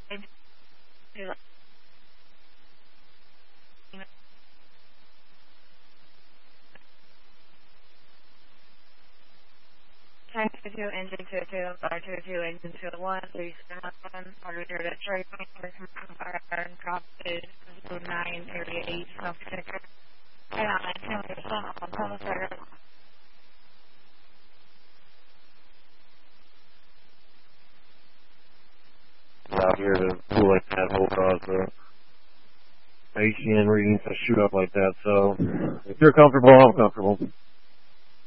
Time to do engine 22, bar 22, engine 201, 3711, order to Detroit, drop is 09, area 8, South Texas. Hang on, I can't understand. I'm calling the fire. Out here to pull like that whole cause the ACN readings to shoot up like that, so if you're comfortable, I'm comfortable.